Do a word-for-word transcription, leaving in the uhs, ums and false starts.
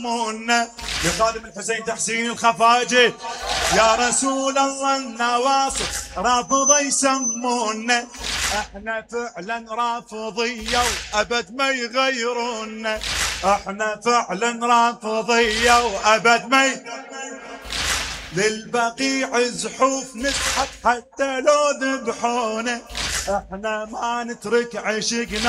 يسمونا لخادم الحسين تحسين الخفاجي يا رسول الله النواصر رافضة يسمونا، احنا فعلا رافضية وابد ما يغيرونا، احنا فعلا رافضية وابد ما يغيرونا. للبقيع زحوف نسحب حتى لو ذبحونا، احنا ما نترك عشقنا